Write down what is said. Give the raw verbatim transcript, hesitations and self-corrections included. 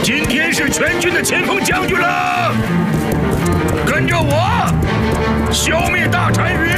今天是全军的前锋将军了，跟着我，消灭大单于！